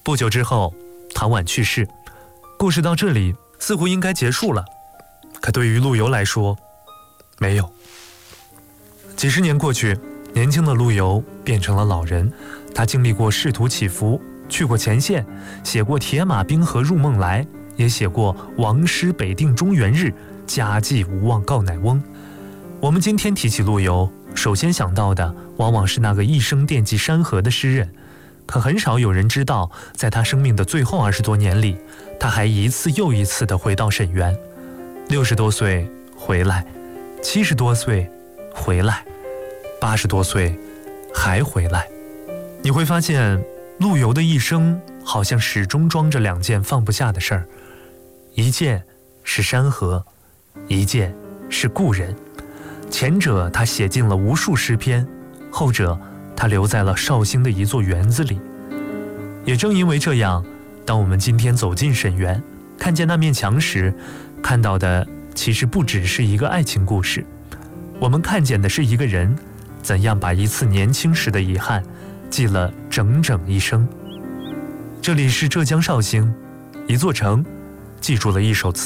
不久之后，唐婉去世。故事到这里似乎应该结束了，可对于陆游来说，没有。几十年过去，年轻的陆游变成了老人，他经历过仕途起伏，去过前线，写过铁马冰河入梦来，也写过王师北定中原日，家祭无忘告乃翁。我们今天提起陆游，首先想到的往往是那个一生惦记山河的诗人，可很少有人知道，在他生命的最后20多年里，他还一次又一次地回到沈园，60多岁回来，70多岁回来，80多岁还回来。你会发现，陆游的一生好像始终装着2件放不下的事儿，一件是山河，一件是故人。前者他写进了无数诗篇，后者他留在了绍兴的一座园子里。也正因为这样，当我们今天走进沈园，看见那面墙时，看到的其实不只是一个爱情故事，我们看见的是一个人怎样把一次年轻时的遗憾记了整整一生。这里是浙江绍兴，一座城，记住了一首词。